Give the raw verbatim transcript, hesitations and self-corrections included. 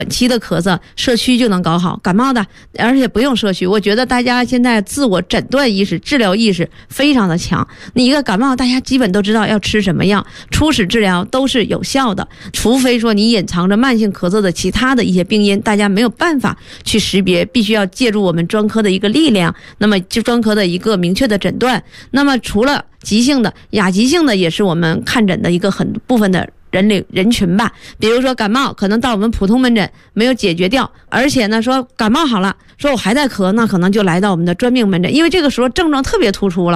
期的咳嗽社区就能搞好，感冒的而且不用社区。我觉得大家现在自我诊断意识、治疗意识非常的强。你一个感冒，大家基本都知道要吃什么药，初始治疗都是有效的，除非说你隐藏着慢性咳嗽的其他的一些病因，大家没有办法去识别，必须要借助我们专科的一个力量，那么就专科的一个明确的诊断。那么除了急性的，亚急性的也是我们看诊的一个很部分的人类人群吧。比如说感冒可能到我们普通门诊没有解决掉，而且呢说感冒好了，说我还在咳，那可能就来到我们的专病门诊，因为这个时候症状特别突出了。